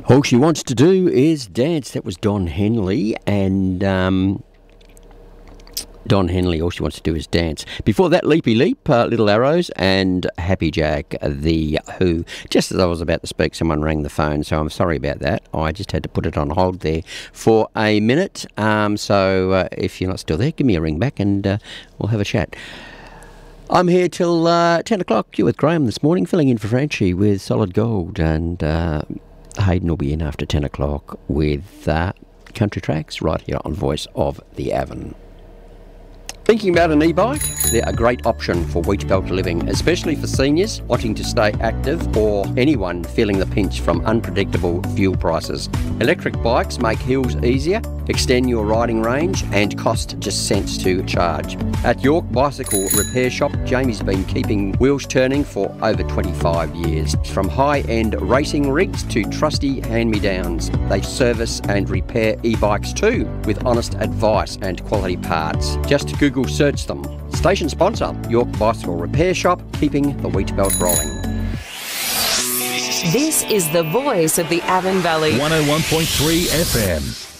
All she wants to do is dance. That was Don Henley, and Don Henley, all she wants to do is dance. Before that, Leapy Leap, Little Arrows, and Happy Jack, The Who. Just as I was about to speak, someone rang the phone, so I'm sorry about that. I just had to put it on hold there for a minute. So if you're not still there, give me a ring back and we'll have a chat. I'm here till 10 o'clock. You're with Graham this morning, filling in for Franchi with Solid Gold, and Hayden will be in after 10 o'clock with Country Tracks right here on Voice of the Avon. Thinking about an e-bike? They're a great option for wheatbelt living, especially for seniors wanting to stay active or anyone feeling the pinch from unpredictable fuel prices. Electric bikes make hills easier, extend your riding range and cost just cents to charge. At York Bicycle Repair Shop, Jamie's been keeping wheels turning for over 25 years. From high-end racing rigs to trusty hand-me-downs, they service and repair e-bikes too, with honest advice and quality parts. Just Google search them. Station sponsor, York Bicycle Repair Shop, keeping the wheat belt rolling. This is the voice of the Avon Valley. 101.3 FM.